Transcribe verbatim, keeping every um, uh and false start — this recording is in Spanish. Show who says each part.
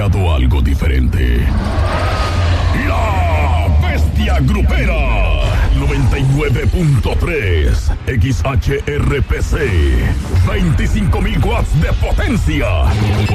Speaker 1: creado algo diferente. La Bestia Grupera. noventa y nueve punto tres X H R P C. veinticinco mil watts de potencia.